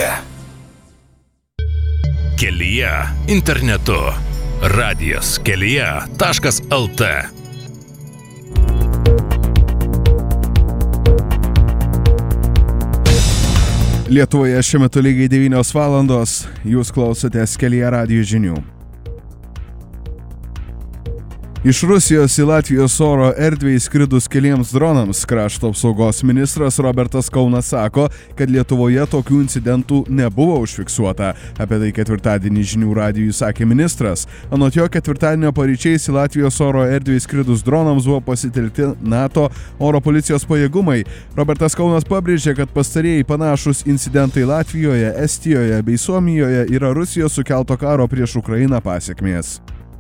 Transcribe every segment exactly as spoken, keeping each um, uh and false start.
kelyje. Kelyje internetu. Radijas kelyje taškas lt. Lietuvoje šiuo metu lygiai devynios valandos, jūs klausotės Kelyje radijo žinių. Iš Rusijos į Latvijos oro erdvę įskridus keliems dronams, krašto apsaugos ministras Robertas Kaunas sako, kad Lietuvoje tokių incidentų nebuvo užfiksuota. Apie tai ketvirtadienį žinių radijui sakė ministras. Anot jo, ketvirtadienio paryčiais į Latvijos oro erdvę įskridus dronams buvo pasitelkti NATO oro policijos pajėgumai. Robertas Kaunas pabrėžė, kad pastarieji panašus incidentai Latvijoje, Estijoje bei Suomijoje yra Rusijos sukelto karo prieš Ukrainą pasekmės.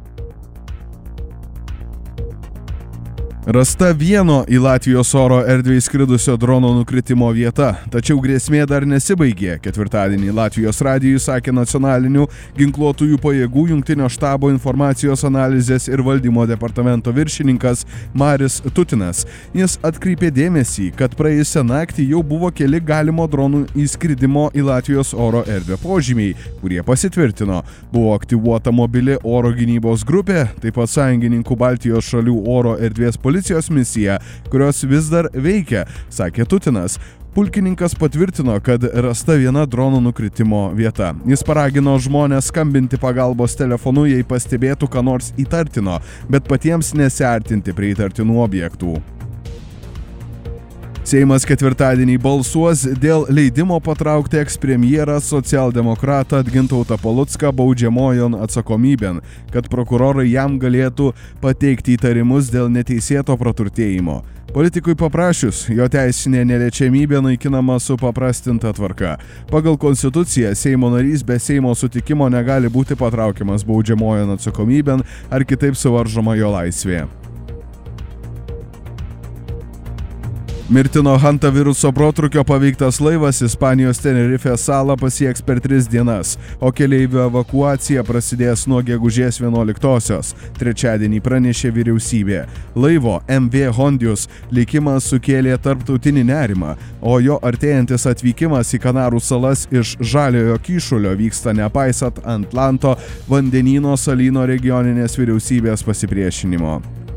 Rasta vieno į Latvijos oro erdvę įskridusio drono nukritimo vieta, tačiau grėsmė dar nesibaigė. Ketvirtadienį Latvijos radijui sakė nacionalinių ginkluotųjų pajėgų jungtinio štabo informacijos analizės ir valdymo departamento viršininkas Maris Tutinas. Jis atkreipė dėmesį, kad praėjusią naktį jau buvo keli galimo dronų įskridimo į Latvijos oro erdvę požymiai, kurie pasitvirtino. Buvo aktyvuota mobili oro gynybos grupė, taip pat sąjungininkų Baltijos šalių oro erdvės policijos misija, kurios vis dar veikia, sakė Tutinas. Pulkininkas patvirtino, kad rasta viena drono nukritimo vieta. Jis paragino žmonės skambinti pagalbos telefonu, jei pastebėtų ką nors įtartino, bet patiems nesiartinti prie įtartinų objektų. Seimas ketvirtadienį balsuos dėl leidimo patraukti ekspremjerą socialdemokratą Gintautą Palucką baudžiamojon atsakomybėn, kad prokurorai jam galėtų pateikti įtarimus dėl neteisėto praturtėjimo. Politikui paprašius, jo teisinė neliečiamybė naikinama supaprastinta tvarka. Pagal konstituciją Seimo narys be Seimo sutikimo negali būti patraukiamas baudžiamojon atsakomybėn ar kitaip suvaržoma jo laisvė. Mirtino hantaviruso protrūkio paveiktas laivas Ispanijos Tenerifės salą pasieks per tris dienas, o keleivių evakuacija prasidės nuo gegužės vienuoliktosios. Trečiadienį pranešė vyriausybė. Laivo M V Hondius likimas sukėlė tarptautinį nerimą, o jo artėjantis atvykimas į Kanarų salas iš Žaliojo kyšulio vyksta nepaisant Atlanto vandenyno salyno regioninės vyriausybės pasipriešinimo.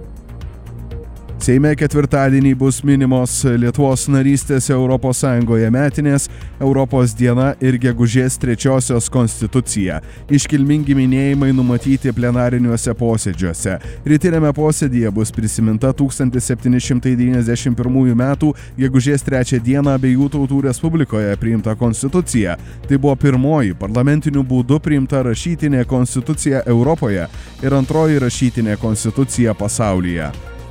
Seime ketvirtadienį bus minimos Lietuvos narystės Europos Sąjungoje metinės, Europos diena ir gegužės trečiosios konstitucija. Iškilmingi minėjimai numatyti plenariniuose posėdžiuose. Rytiniame posėdyje bus prisiminta tūkstantis septyni šimtai devyniasdešimt pirmųjų metų gegužės trečią dieną abiejų tautų Respublikoje priimta konstitucija. Tai buvo pirmoji parlamentiniu būdu priimta rašytinė konstitucija Europoje ir antroji rašytinė konstitucija pasaulyje.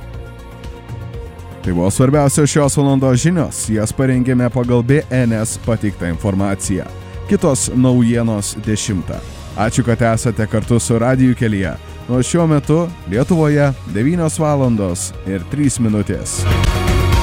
Tai buvo svarbiausios šios valandos žinios, jas parengėme pagal B N S pateiktą informaciją. Kitos naujienos dešimtą. Ačiū, kad esate kartu su Radiju kelyje. Nuo šiuo metu Lietuvoje devynios valandos ir trys minutės.